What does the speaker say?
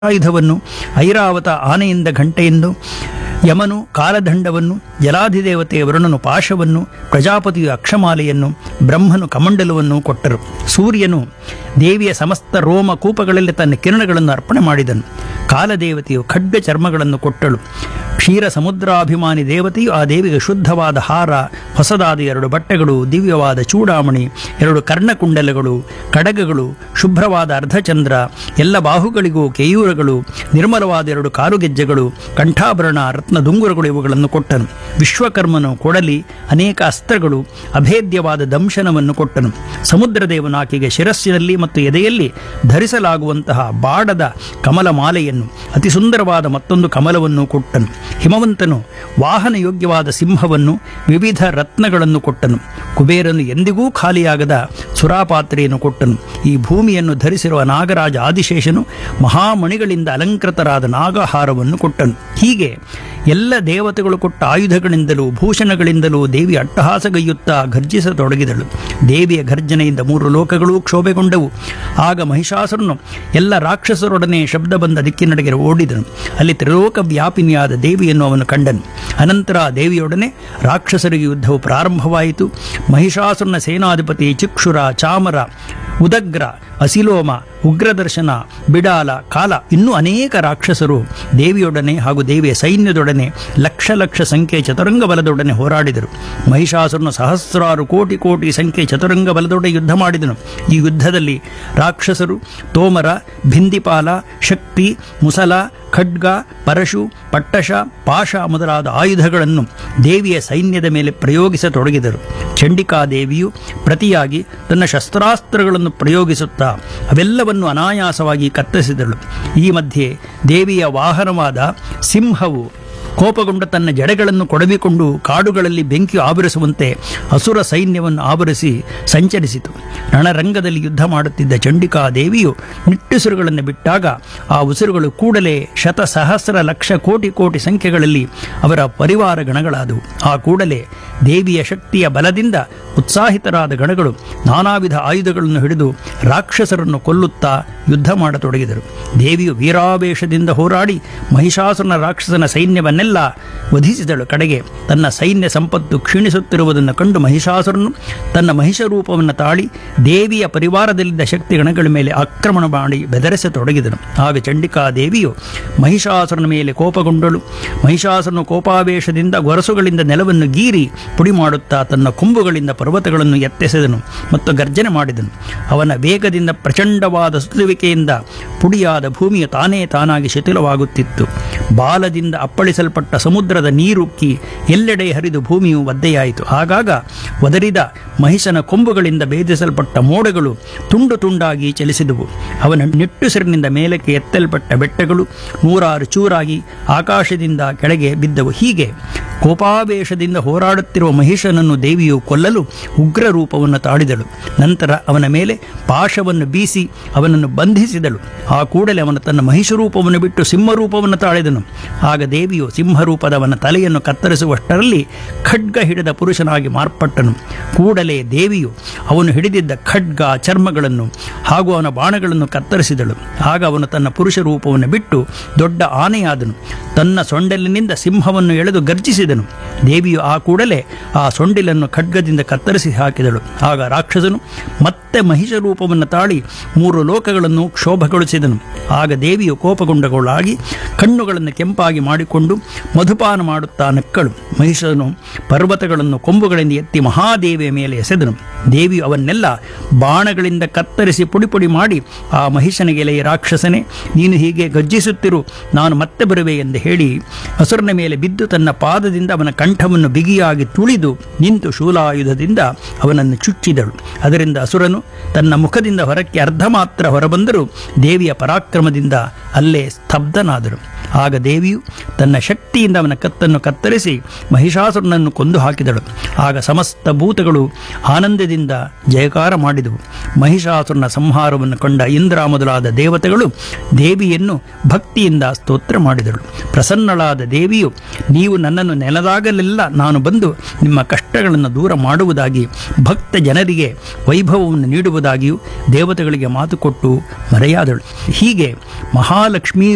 ಆಯುಧವನ್ನು, ಐರಾವತ ಆನೆಯಿಂದ ಘಂಟೆಯನ್ನು, ಯಮನು ಕಾಲದಂಡವನ್ನು, ಜಲಾಧಿದೇವತೆ ವರುಣನು ಪಾಶವನ್ನು, ಪ್ರಜಾಪತಿಯು ಅಕ್ಷಮಾಲೆಯನ್ನು, ಬ್ರಹ್ಮನು ಕಮಂಡಲವನ್ನು ಕೊಟ್ಟರು. ಸೂರ್ಯನು ದೇವಿಯ ಸಮಸ್ತ ರೋಮ ಕೂಪಗಳಲ್ಲಿ ತನ್ನ ಕಿರಣಗಳನ್ನು ಅರ್ಪಣೆ ಮಾಡಿದನು. ಕಾಲದೇವತೆಯು ಖಡ್ಗ ಚರ್ಮಗಳನ್ನು ಕೊಟ್ಟಳು. ಕ್ಷೀರ ಸಮುದ್ರಾಭಿಮಾನಿ ದೇವತೆಯು ಆ ದೇವಿಗೆ ಶುದ್ಧವಾದ ಹಾರ, ಹೊಸದಾದ 2 ಬಟ್ಟೆಗಳು, ದಿವ್ಯವಾದ ಚೂಡಾಮಣಿ, 2 ಕರ್ಣಕುಂಡಲಗಳು, ಕಡಗಗಳು, ಶುಭ್ರವಾದ ಅರ್ಧಚಂದ್ರ, ಎಲ್ಲ ಬಾಹುಗಳಿಗೂ ಕೇಯೂರಗಳು, ನಿರ್ಮಲವಾದ 2 ಕಾಲುಗೆಜ್ಜೆಗಳು, ಕಂಠಾಭರಣ, ರತ್ನ ದುಂಗುರಗಳು ಇವುಗಳನ್ನು ಕೊಟ್ಟನು. ವಿಶ್ವಕರ್ಮನು ಕೊಡಲಿ, ಅನೇಕ ಅಸ್ತ್ರಗಳು, ಅಭೇದ್ಯವಾದ ದಂಶನವನ್ನು ಕೊಟ್ಟನು. ಸಮುದ್ರದೇವನು ಆಕೆಗೆ ಶಿರಸ್ಸಿನಲ್ಲಿ ಮತ್ತು ಎದೆಯಲ್ಲಿ ಧರಿಸಲಾಗುವಂತಹ ಬಾಡದ ಕಮಲ ಮಾಲೆಯನ್ನು, ಅತಿ ಸುಂದರವಾದ ಮತ್ತೊಂದು ಕಮಲವನ್ನು ಕೊಟ್ಟನು. ಹಿಮವಂತನು ವಾಹನ ಯೋಗ್ಯವಾದ ಸಿಂಹವನ್ನು, ವಿವಿಧ ರತ್ನಗಳನ್ನು ಕೊಟ್ಟನು. ಕುಬೇರನು ಎಂದಿಗೂ ಖಾಲಿಯಾಗದ ಸುರಾಪಾತ್ರೆಯನ್ನು ಕೊಟ್ಟನು. ಈ ಭೂಮಿಯನ್ನು ಧರಿಸಿರುವ ನಾಗರಾಜ ಆದಿಶೇಷನು ಮಹಾಮಣಿಗಳಿಂದ ಅಲಂಕೃತರಾದ ನಾಗಹಾರವನ್ನು ಕೊಟ್ಟನು. ಹೀಗೆ ಎಲ್ಲ ದೇವತೆಗಳು ಕೊಟ್ಟ ಆಯುಧಗಳಿಂದಲೂ ಭೂಷಣಗಳಿಂದಲೂ ದೇವಿ ಅಟ್ಟಹಾಸಗೈಯುತ್ತಾ ಗರ್ಜಿಸತೊಡಗಿದಳು. ದೇವಿಯ ಗರ್ಜನೆಯಿಂದ 3 ಲೋಕಗಳೂ ಕ್ಷೋಭೆಗೊಂಡವು. ಆಗ ಮಹಿಷಾಸುರನು ಎಲ್ಲ ರಾಕ್ಷಸರೊಡನೆ ಶಬ್ದ ಬಂದ ದಿಕ್ಕಿನಡೆಗೆ ಓಡಿದನು. ಅಲ್ಲಿ ತ್ರಿಲೋಕ ವ್ಯಾಪಿನಿಯಾದ ದೇವಿಯನ್ನು ಅವನು ಕಂಡನು. ಅನಂತರ ದೇವಿಯೊಡನೆ ರಾಕ್ಷಸರಿಗೆ ಯುದ್ಧವು ಪ್ರಾರಂಭವಾಯಿತು. ಮಹಿಷಾಸುರನ ಸೇನಾಧಿಪತಿ ಚಿಕ್ಷುರ, ಚಾಮರ, ಉದಗ್ರ, ಅಸಿಲೋಮ, ಉಗ್ರದರ್ಶನ, ಬಿಡಾಲ, ಕಾಲ ಇನ್ನೂ ಅನೇಕ ರಾಕ್ಷಸರು ದೇವಿಯೊಡನೆ ಹಾಗೂ ದೇವಿಯ ಸೈನ್ಯದೊಡನೆ ಲಕ್ಷ ಲಕ್ಷ ಸಂಖ್ಯೆ ಚತುರಂಗ ಬಲದೊಡನೆ ಹೋರಾಡಿದರು. ಮಹಿಷಾಸುರನು ಸಹಸ್ರಾರು ಕೋಟಿ ಕೋಟಿ ಸಂಖ್ಯೆ ಚತುರಂಗ ಬಲದೊಡನೆ ಯುದ್ಧ ಮಾಡಿದನು. ಈ ಯುದ್ಧದಲ್ಲಿ ರಾಕ್ಷಸರು ತೋಮರ, ಭಿಂದಿಪಾಲ, ಶಕ್ತಿ, ಮುಸಲ, ಖಡ್ಗ, ಪರಶು, ಪಟ್ಟಶ, ಪಾಶ ಮೊದಲಾದ ಆಯುಧಗಳನ್ನು ದೇವಿಯ ಸೈನ್ಯದ ಮೇಲೆ ಪ್ರಯೋಗಿಸತೊಡಗಿದರು. ಚಂಡಿಕಾದೇವಿಯು ಪ್ರತಿಯಾಗಿ ತನ್ನ ಶಸ್ತ್ರಾಸ್ತ್ರಗಳನ್ನು ಪ್ರಯೋಗಿಸುತ್ತಾ ಅವೆಲ್ಲವನ್ನು ಅನಾಯಾಸವಾಗಿ ಕತ್ತರಿಸಿದಳು. ಈ ಮಧ್ಯೆ ದೇವಿಯ ವಾಹನವಾದ ಸಿಂಹವು ಕೋಪಗೊಂಡ ತನ್ನ ಜಡೆಗಳನ್ನು ಕೊಡವಿಕೊಂಡು ಕಾಡುಗಳಲ್ಲಿ ಬೆಂಕಿ ಆವರಿಸುವಂತೆ ಅಸುರ ಸೈನ್ಯವನ್ನು ಆವರಿಸಿ ಸಂಚರಿಸಿತು. ರಣರಂಗದಲ್ಲಿ ಯುದ್ಧ ಮಾಡುತ್ತಿದ್ದ ಚಂಡಿಕಾದೇವಿಯು ನಿಟ್ಟುಸಿರುಗಳನ್ನು ಬಿಟ್ಟಾಗ ಆ ಉಸಿರುಗಳು ಕೂಡಲೇ ಶತಸಹಸ್ರ ಲಕ್ಷ ಕೋಟಿ ಕೋಟಿ ಸಂಖ್ಯೆಗಳಲ್ಲಿ ಅವರ ಪರಿವಾರ ಗಣಗಳಾದವು. ಆ ಕೂಡಲೇ ದೇವಿಯ ಶಕ್ತಿಯ ಬಲದಿಂದ ಉತ್ಸಾಹಿತರಾದ ಗಣಗಳು ನಾನಾ ವಿಧ ಆಯುಧಗಳನ್ನು ಹಿಡಿದು ರಾಕ್ಷಸರನ್ನು ಕೊಲ್ಲುತ್ತಾ ಯುದ್ಧ ಮಾಡತೊಡಗಿದರು. ದೇವಿಯು ವೀರಾವೇಶದಿಂದ ಹೋರಾಡಿ ಮಹಿಷಾಸುರನ ರಾಕ್ಷಸನ ಸೈನ್ಯವನ್ನೆಲ್ಲ ವಧಿಸಿದಳು. ಕಡೆಗೆ ತನ್ನ ಸೈನ್ಯ ಸಂಪತ್ತು ಕ್ಷೀಣಿಸುತ್ತಿರುವುದನ್ನು ಕಂಡು ಮಹಿಷಾಸುರನು ತನ್ನ ಮಹಿಷ ರೂಪವನ್ನು ತಾಳಿ ದೇವಿಯ ಪರಿವಾರದಲ್ಲಿದ್ದ ಶಕ್ತಿ ಗಣಗಳ ಮೇಲೆ ಆಕ್ರಮಣ ಮಾಡಿ ಬೆದರಿಸತೊಡಗಿದನು. ಆಗ ಚಂಡಿಕಾದೇವಿಯು ಮಹಿಷಾಸುರನ ಮೇಲೆ ಕೋಪಗೊಂಡಳು. ಮಹಿಷಾಸುರನು ಕೋಪಾವೇಶದಿಂದ ಗೊರಸುಗಳಿಂದ ನೆಲವನ್ನು ಗೀರಿ ಪುಡಿ ಮಾಡುತ್ತಾ ತನ್ನ ಕೊಂಬುಗಳಿಂದ ಪರ್ವತಗಳನ್ನು ಎತ್ತೆಸೆದನು ಮತ್ತು ಗರ್ಜನೆ ಮಾಡಿದನು. ಅವನ ವೇಗದಿಂದ ಪ್ರಚಂಡವಾದ ಸುತ್ತುವಿಕೆಯಿಂದ ಪುಡಿಯಾದ ಭೂಮಿಯು ತಾನಾಗಿ ಶಿಥಿಲವಾಗುತ್ತಿತ್ತು. ಬಾಲದಿಂದ ಅಪ್ಪಳಿಸಲ್ಪಟ್ಟ ಸಮುದ್ರದ ನೀರುಕ್ಕಿ ಎಲ್ಲೆಡೆ ಹರಿದು ಭೂಮಿಯು ಒದ್ದೆಯಾಯಿತು. ಆಗಾಗ ಒದರಿದ ಮಹಿಷನ ಕೊಂಬುಗಳಿಂದ ಭೇದಿಸಲ್ಪಟ್ಟ ಮೋಡಗಳು ತುಂಡು ತುಂಡಾಗಿ ಚಲಿಸಿದವು. ಅವನ ನಿಟ್ಟುಸಿರಿನಿಂದ ಮೇಲಕ್ಕೆ ಎತ್ತಲ್ಪಟ್ಟ ಬೆಟ್ಟಗಳು ನೂರಾರು ಚೂರಾಗಿ ಆಕಾಶದಿಂದ ಕೆಳಗೆ ಬಿದ್ದವು. ಹೀಗೆ ಕೋಪಾವೇಶದಿಂದ ಹೋರಾಡುತ್ತಿರುವ ಮಹಿಷನನ್ನು ದೇವಿಯು ಕೊಲ್ಲಲು ಉಗ್ರ ರೂಪವನ್ನು ತಾಳಿದಳು. ನಂತರ ಅವನ ಮೇಲೆ ಪಾಶವನ್ನು ಬೀಸಿ ಅವನನ್ನು ಬಂಧಿಸಿದಳು. ಆ ಕೂಡಲೇ ಅವನು ತನ್ನ ಮಹಿಷ ರೂಪವನ್ನು ಬಿಟ್ಟು ಸಿಂಹರೂಪವನ್ನು ತಾಳಿದನು. ಆಗ ದೇವಿಯು ಸಿಂಹರೂಪದವನ ತಲೆಯನ್ನು ಕತ್ತರಿಸುವಷ್ಟರಲ್ಲಿ ಖಡ್ಗ ಹಿಡಿದ ಪುರುಷನಾಗಿ ಮಾರ್ಪಟ್ಟನು. ಕೂಡಲೇ ದೇವಿಯು ಅವನು ಹಿಡಿದಿದ್ದ ಖಡ್ಗ ಚರ್ಮಗಳನ್ನು ಹಾಗೂ ಅವನ ಬಾಣಗಳನ್ನು ಕತ್ತರಿಸಿದಳು. ಆಗ ಅವನು ತನ್ನ ಪುರುಷ ರೂಪವನ್ನು ಬಿಟ್ಟು ದೊಡ್ಡ ಆನೆಯಾದನು. ತನ್ನ ಸೊಂಡೆಲಿನಿಂದ ಸಿಂಹವನ್ನು ಎಳೆದು ಗರ್ಜಿಸಿದನು. ದೇವಿಯು ಆ ಕೂಡಲೇ ಆ ಸೊಂಡಿಲನ್ನು ಖಡ್ಗದಿಂದ ಕತ್ತರಿಸಿ ಹಾಕಿದಳು. ಆಗ ರಾಕ್ಷಸನು ಮತ್ತೆ ಮಹಿಷ ರೂಪವನ್ನು ತಾಳಿ 3 ಲೋಕಗಳನ್ನು ಕ್ಷೋಭಗೊಳಿಸಿದನು. ಆಗ ದೇವಿಯು ಕೋಪಗೊಂಡಗೊಳಾಗಿ ಕಣ್ಣುಗಳನ್ನು ಕೆಂಪಾಗಿ ಮಾಡಿಕೊಂಡು ಮಧುಪಾನ ಮಾಡುತ್ತಾ ನಕ್ಕಳು. ಮಹಿಷನು ಪರ್ವತಗಳನ್ನು ಕೊಂಬುಗಳಿಂದ ಎತ್ತಿ ಮಹಾದೇವಿಯ ಮೇಲೆ ಎಸೆದನು. ದೇವಿಯು ಅವನ್ನೆಲ್ಲ ಬಾಣಗಳಿಂದ ಕತ್ತರಿಸಿ ಪುಡಿ ಮಾಡಿ ಆ ಮಹಿಷನಿಗೆ, ಎಲೆಯ ರಾಕ್ಷಸನೇ, ನೀನು ಹೀಗೆ ಗರ್ಜಿಸುತ್ತಿರು, ನಾನು ಮತ್ತೆ ಬರುವೆ ಎಂದು ಹೇಳಿ ಅಸುರನ ಮೇಲೆ ಬಿದ್ದು ತನ್ನ ಪಾದದಿಂದ ಅವನ ಕಂಠವನ್ನು ಬಿಗಿಯಾಗಿ ತುಳಿದು ನಿಂತು ಶೂಲಾಯುಧದಿಂದ ಅವನನ್ನು ಚುಚ್ಚಿದಳು. ಅದರಿಂದ ಅಸುರನು ತನ್ನ ಮುಖದಿಂದ ಹೊರಕ್ಕೆ ಅರ್ಧ ಮಾತ್ರ ಹೊರಬಂದರೂ ದೇವಿಯ ಪರಾಕ್ರಮದಿಂದ ಅಲ್ಲೇ ಸ್ತಬ್ಧನಾದಳು. ಆಗ ದೇವಿಯು ತನ್ನ ಶಕ್ತಿಯಿಂದ ಅವನ ಕತ್ತನ್ನು ಕತ್ತರಿಸಿ ಮಹಿಷಾಸುರನನ್ನು ಕೊಂದು ಹಾಕಿದಳು. ಆಗ ಸಮಸ್ತ ಭೂತಗಳು ಆನಂದದಿಂದ ಜಯಕಾರ ಮಾಡಿದವು. ಮಹಿಷಾಸುರನ ಸಂಹಾರವನ್ನು ಕಂಡ ಇಂದ್ರ ಮೊದಲಾದ ದೇವತೆಗಳು ದೇವಿಯನ್ನು ಭಕ್ತಿಯಿಂದ ಸ್ತೋತ್ರ ಮಾಡಿದಳು. ಪ್ರಸನ್ನಳಾದ ದೇವಿಯು, ನೀವು ನನ್ನನ್ನು ನೆನೆದಾಗಲೆಲ್ಲ ನಾನು ಬಂದು ನಿಮ್ಮ ಕಷ್ಟಗಳನ್ನು ದೂರ ಮಾಡುವುದಾಗಿ ಭಕ್ತ ಜನರಿಗೆ ವೈಭವವನ್ನು ನೀಡುವುದಾಗಿಯೂ ದೇವತೆಗಳಿಗೆ ಮಾತು ಕೊಟ್ಟು ಮರೆಯಾದಳು. ಹೀಗೆ ಮಹಾಲಕ್ಷ್ಮೀ